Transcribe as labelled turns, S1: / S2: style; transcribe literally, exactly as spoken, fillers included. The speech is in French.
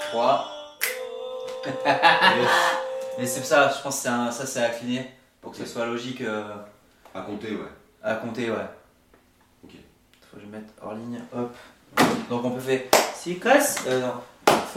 S1: trois.
S2: Yes.
S1: Mais c'est ça, je pense que c'est un, ça c'est à cliner pour que ce soit logique euh,
S2: À compter, ouais.
S1: à compter, ouais.
S2: Ok.
S1: Faut que je mette hors ligne, hop. Donc on peut faire six casse, euh, non,